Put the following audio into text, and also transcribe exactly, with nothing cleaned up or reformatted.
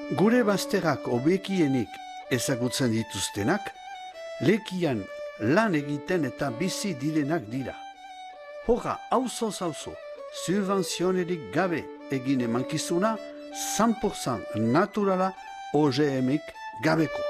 Gure bazterrak hobekienik ezagutzen dituztenak, lekian lan egiten eta bizi direnak dira. Horra, auzo-auzo, subvenzionerik gabe egin emankizuna, cent pour cent naturala O G M-ik gabeko.